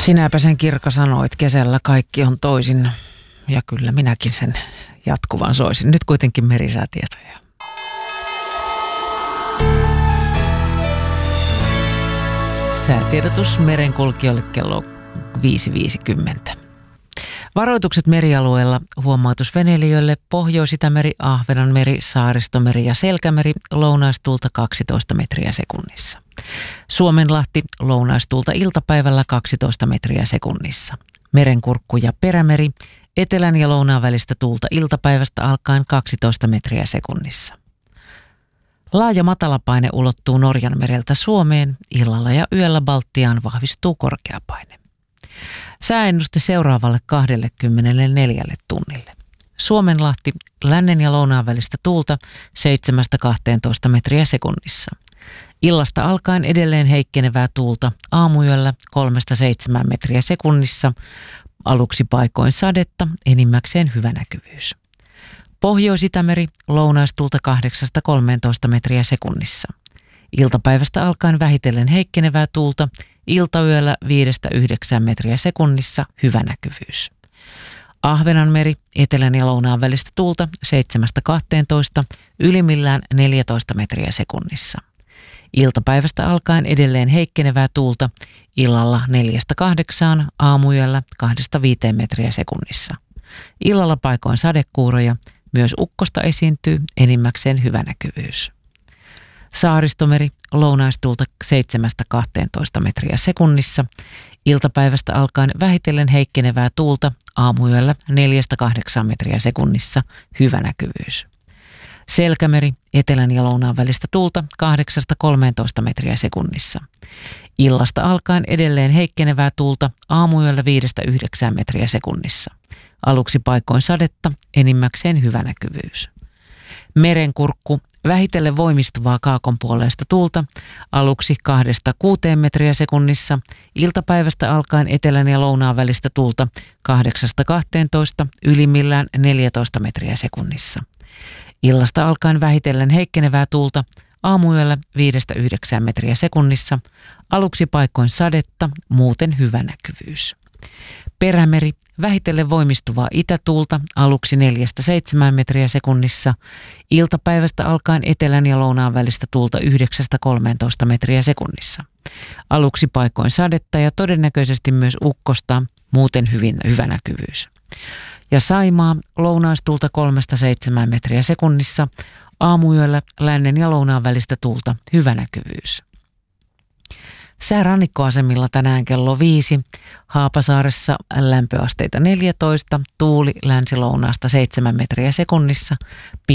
Sinäpä sen Kirkka sanoit, kesällä kaikki on toisin ja kyllä minäkin sen jatkuvan soisin. Nyt kuitenkin merisäätietoja. Säätiedotus merenkulkijoille kello 5.50. Varoitukset merialueella, huomautus veneilijöille: Pohjois-Itämeri, Ahvenanmeri, Saaristomeri ja Selkämeri, lounaistuulta 12 metriä sekunnissa. Suomenlahti, lounaistuulta iltapäivällä 12 metriä sekunnissa. Merenkurkku ja Perämeri, etelän ja lounaan välistä tuulta iltapäivästä alkaen 12 metriä sekunnissa. Laaja matalapaine ulottuu Norjanmereltä Suomeen, illalla ja yöllä Baltiaan vahvistuu korkeapaine. Sääennuste seuraavalle 24 tunnille. Suomenlahti, lännen ja lounaan välistä tuulta 7-12 metriä sekunnissa. Illasta alkaen edelleen heikkenevää tuulta, aamuyöllä 3-7 metriä sekunnissa, aluksi paikoin sadetta, enimmäkseen hyvä näkyvyys. Pohjois-Itämeri, lounaistuulta 8-13 metriä sekunnissa. Iltapäivästä alkaen vähitellen heikkenevää tuulta, iltayöllä 5-9 metriä sekunnissa, hyvä näkyvyys. Ahvenanmeri, etelän ja lounaan välistä tuulta 7-12, ylimmillään 14 metriä sekunnissa. Iltapäivästä alkaen edelleen heikkenevää tuulta, illalla 4-8, aamuyöllä 2-5 metriä sekunnissa. Illalla paikoin sadekuuroja, myös ukkosta esiintyy, enimmäkseen hyvä näkyvyys. Saaristomeri, lounaistuulta 7-12 metriä sekunnissa. Iltapäivästä alkaen vähitellen heikkenevää tuulta, aamuyöllä 4-8 metriä sekunnissa, hyvä näkyvyys. Selkämeri, etelän ja lounaan välistä tuulta 8-13 metriä sekunnissa. Illasta alkaen edelleen heikkenevää tuulta, aamuyöllä 5-9 metriä sekunnissa. Aluksi paikoin sadetta, enimmäkseen hyvä näkyvyys. Merenkurkku, vähitellen voimistuvaa kaakonpuoleista tuulta, aluksi 2-6 metriä sekunnissa, iltapäivästä alkaen etelän ja lounaan välistä tuulta 8-12, ylimmillään 14 metriä sekunnissa. Illasta alkaen vähitellen heikkenevää tuulta, aamuyöllä 5-9 metriä sekunnissa, aluksi paikoin sadetta, muuten hyvä näkyvyys. Perämeri, vähitellen voimistuvaa itätuulta, aluksi 4-7 metriä sekunnissa, iltapäivästä alkaen etelän ja lounaan välistä tuulta 9-13 metriä sekunnissa. Aluksi paikoin sadetta ja todennäköisesti myös ukkosta, muuten hyvä näkyvyys. Ja Saimaa, lounaistuulta 3-7 metriä sekunnissa, aamuyöllä lännen ja lounaan välistä tuulta, hyvä näkyvyys. Sää rannikkoasemilla tänään kello 5, Haapasaaressa lämpöasteita 14, tuuli länsi-lounaasta 7 metriä sekunnissa,